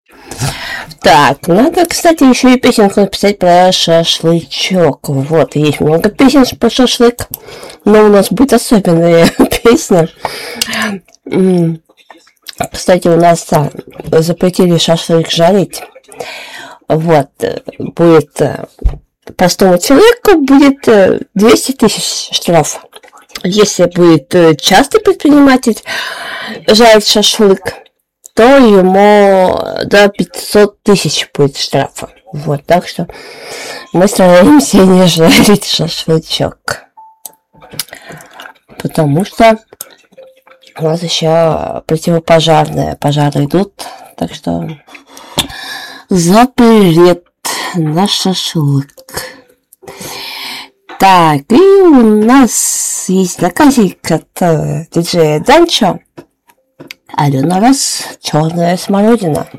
Так, надо, кстати, еще и песенку написать про шашлычок. Вот, есть много песен про шашлык, но у нас будет особенная песня. Кстати, у нас запретили шашлык жарить. Вот, будет простому человеку будет 200 тысяч штраф. Если будет частый предприниматель жарить шашлык, то ему до 500 тысяч будет штрафа. Вот, так что мы стараемся не жарить шашлычок. Потому что у нас еще противопожарные. Пожары идут, так что запрет на шашлык. Так, и у нас есть заказик от диджея Данчо. Алена Раз, черная смородина.